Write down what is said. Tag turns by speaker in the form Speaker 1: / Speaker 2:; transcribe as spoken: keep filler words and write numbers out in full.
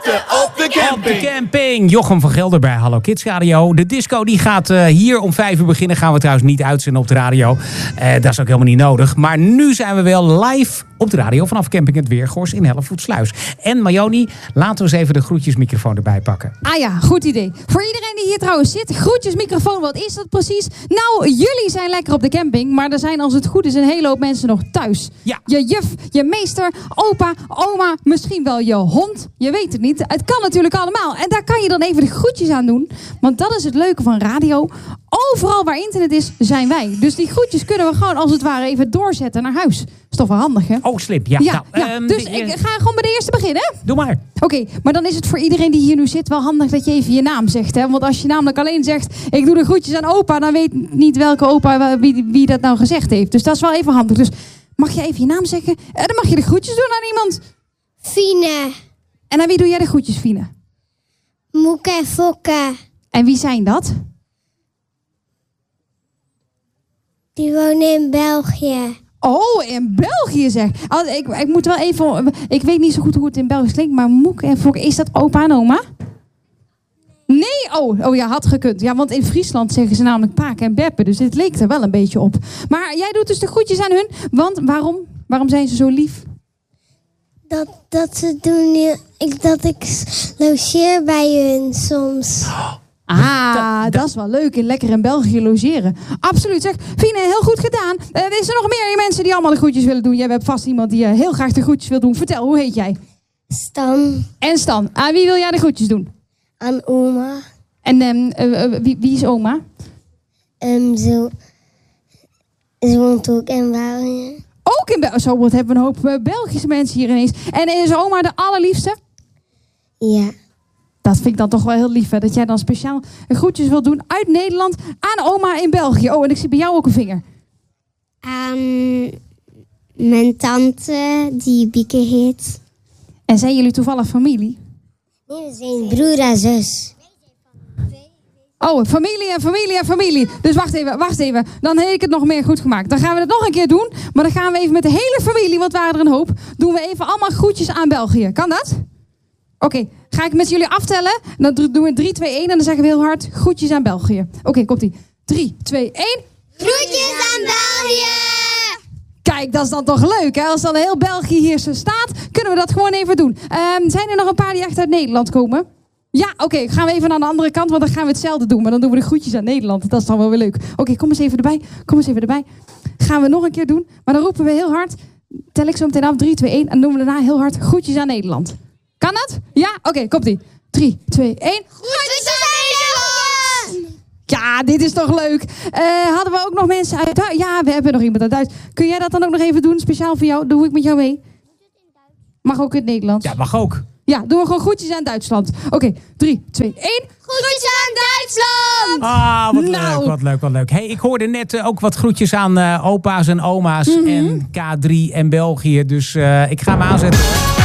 Speaker 1: hoogte op de camping.
Speaker 2: Op de camping. Jochem van Gelder bij Hallo Kids Radio. De disco die gaat uh, hier om vijf uur beginnen. Gaan we trouwens niet uitzenden op de radio. Uh, dat is ook helemaal niet nodig. Maar nu zijn we wel live op de radio vanaf Camping Het Weergors in Hellevoetsluis. En Mayoni, laten we eens even de groetjesmicrofoon erbij pakken.
Speaker 3: Ah ja, goed idee. Voor iedereen die hier trouwens zit, groetjesmicrofoon, wat is dat precies? Nou, jullie zijn lekker op de camping, maar er zijn als het goed is een hele hoop mensen nog thuis.
Speaker 2: Ja.
Speaker 3: Je juf, je meester, opa, oma, misschien wel je hond. Je weet het niet. Het kan natuurlijk allemaal. En daar kan je dan even de groetjes aan doen. Want dat is het leuke van radio. Overal waar internet is, zijn wij. Dus die groetjes kunnen we gewoon als het ware even doorzetten naar huis. Is toch wel handig, hè?
Speaker 2: Oh, slip. Ja.
Speaker 3: Ja,
Speaker 2: nou,
Speaker 3: ja.
Speaker 2: Um,
Speaker 3: dus
Speaker 2: de,
Speaker 3: ik ga gewoon bij de eerste beginnen.
Speaker 2: Doe maar.
Speaker 3: Oké, okay, maar dan is het voor iedereen die hier nu zit wel handig dat je even je naam zegt. Hè? Want als je namelijk alleen zegt, ik doe de groetjes aan opa, dan weet niet welke opa wie, wie dat nou gezegd heeft. Dus dat is wel even handig. Dus mag je even je naam zeggen? En dan mag je de groetjes doen aan iemand.
Speaker 4: Fine.
Speaker 3: En aan wie doe jij de groetjes, Fine?
Speaker 4: Moeke en Fokke.
Speaker 3: En wie zijn dat?
Speaker 4: Die wonen in België.
Speaker 3: Oh, in België zeg. Ik, ik moet wel even... Ik weet niet zo goed hoe het in Belgisch klinkt, maar Moeke en Fokke, is dat opa en oma? Nee? Oh, oh ja, had gekund. Ja, want in Friesland zeggen ze namelijk Paak en Beppe, dus dit leek er wel een beetje op. Maar jij doet dus de groetjes aan hun, want waarom? Waarom zijn ze zo lief?
Speaker 4: Dat, dat ze doen... Ik, dat ik logeer bij hun soms.
Speaker 3: Ah,
Speaker 2: dat, dat,
Speaker 3: dat is wel leuk. En lekker in België logeren. Absoluut, zeg. Fine, heel goed gedaan. Uh, is er nog meer mensen die allemaal de groetjes willen doen? Jij hebt vast iemand die uh, heel graag de groetjes wil doen. Vertel, hoe heet jij?
Speaker 4: Stan.
Speaker 3: En Stan. Aan wie wil jij de groetjes doen?
Speaker 4: Aan oma.
Speaker 3: En um, uh, uh, wie, wie is oma?
Speaker 4: Um, zo, ze woont ook in België.
Speaker 3: Ook in België? Zo, wat hebben we een hoop uh, Belgische mensen hier ineens. En is oma de allerliefste?
Speaker 4: Ja.
Speaker 3: Dat vind ik dan toch wel heel lief, hè? Dat jij dan speciaal groetjes wil doen uit Nederland aan oma in België. Oh, en ik zie bij jou ook een vinger.
Speaker 4: Aan mijn tante, die Bieke heet.
Speaker 3: En zijn jullie toevallig familie?
Speaker 4: Nee, we zijn broer en zus.
Speaker 3: Oh, familie en familie en familie. Dus wacht even, wacht even. Dan heb ik het nog meer goed gemaakt. Dan gaan we het nog een keer doen. Maar dan gaan we even met de hele familie, want we waren er een hoop. Doen we even allemaal groetjes aan België. Kan dat? Oké, okay, ga ik met jullie aftellen. Dan doen we drie, twee, één en dan zeggen we heel hard groetjes aan België. Oké, okay, komt-ie. drie, twee, één.
Speaker 4: Groetjes aan België!
Speaker 3: Kijk, dat is dan toch leuk, hè? Als dan heel België hier zo staat, kunnen we dat gewoon even doen. Um, zijn er nog een paar die echt uit Nederland komen? Ja, oké, okay, gaan we even aan de andere kant, want dan gaan we hetzelfde doen. Maar dan doen we de groetjes aan Nederland. Dat is dan wel weer leuk. Oké, okay, kom eens even erbij. Kom eens even erbij. Gaan we nog een keer doen. Maar dan roepen we heel hard. Tel ik zo meteen af. drie, twee, één. En dan doen we daarna heel hard groetjes aan Nederland. Kan dat? Ja? Oké, okay, komt-ie. drie, twee, één.
Speaker 4: Groetjes aan Nederland!
Speaker 3: Ja, dit is toch leuk. Uh, hadden we ook nog mensen uit Duits? Ja, we hebben nog iemand uit Duits. Kun jij dat dan ook nog even doen? Speciaal voor jou. Doe ik met jou mee. Mag ook in het Nederlands.
Speaker 2: Ja, mag ook.
Speaker 3: Ja, doen we gewoon groetjes aan Duitsland. Oké, okay, drie, twee, één.
Speaker 4: Groetjes aan Duitsland!
Speaker 2: Ah, wat
Speaker 3: nou.
Speaker 2: leuk, wat leuk, wat leuk. Hey, ik hoorde net uh, ook wat groetjes aan uh, opa's en oma's mm-hmm. en K drie en België. Dus uh, ik ga hem aanzetten.